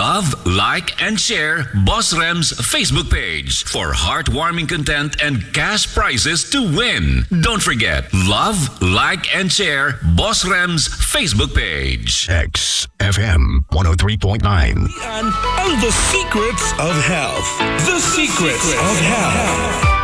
Love, like, and share Boss Rem's Facebook page for heartwarming content and cash prizes to win. Don't forget, love, like, and share Boss Rem's Facebook page. XFM 103.9. And the secrets of health. The secrets of health.